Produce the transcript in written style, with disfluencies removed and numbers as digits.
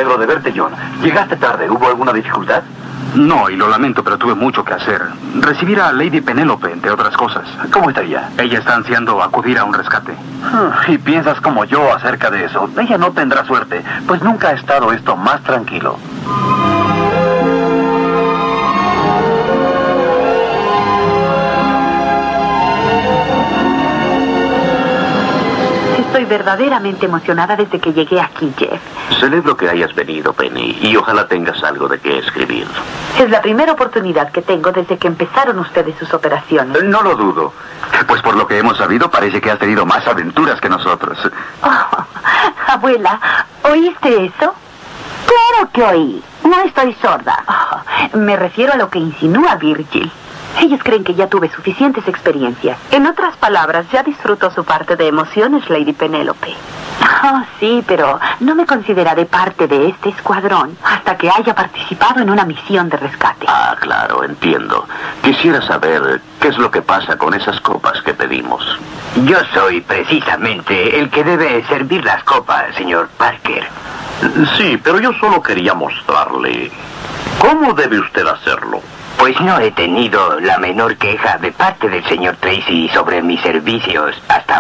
alegro de verte, John. Llegaste tarde. ¿Hubo alguna dificultad? No, y lo lamento, pero tuve mucho que hacer. Recibir a Lady Penélope, entre otras cosas. ¿Cómo estaría? Ella está ansiando acudir a un rescate. Y piensas como yo acerca de eso. Ella no tendrá suerte, pues nunca ha estado esto más tranquilo. Estoy verdaderamente emocionada desde que llegué aquí, Jeff. Celebro que hayas venido, Penny, y ojalá tengas algo de qué escribir. Es la primera oportunidad que tengo desde que empezaron ustedes sus operaciones. No lo dudo. Pues por lo que hemos sabido, parece que has tenido más aventuras que nosotros. Oh, abuela, ¿oíste eso? Claro que oí. No estoy sorda. Me refiero a lo que insinúa Virgil. Ellos creen que ya tuve suficientes experiencias. En otras palabras, ya disfruto su parte de emociones, Lady Penélope. Oh, sí, pero no me consideraré parte de este escuadrón hasta que haya participado en una misión de rescate. Ah, claro, entiendo. Quisiera saber qué es lo que pasa con esas copas que pedimos. Yo soy precisamente el que debe servir las copas, señor Parker. Sí, pero yo solo quería mostrarle cómo debe usted hacerlo. Pues no he tenido la menor queja de parte del señor Tracy sobre mis servicios hasta